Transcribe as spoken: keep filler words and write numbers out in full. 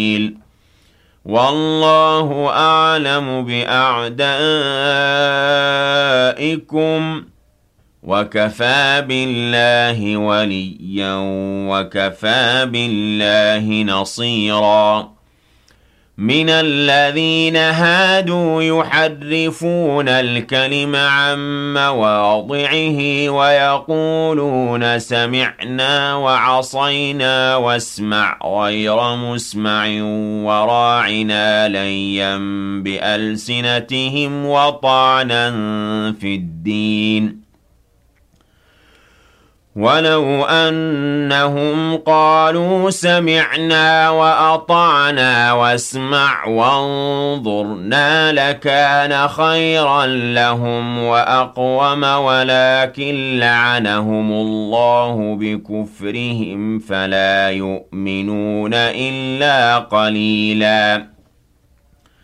والله أعلم بأعدائكم وكفى بالله وليا وكفى بالله نصيرا من الذين هادوا يحرفون الكلم عن مواضعه ويقولون سمعنا وعصينا واسمع غير مسمع وراعنا ليا بألسنتهم وطعنا في الدين ولو أنهم قالوا سمعنا وأطعنا واسمع وانظرنا لكان خيرا لهم وأقوم ولكن لعنهم الله بكفرهم فلا يؤمنون إلا قليلا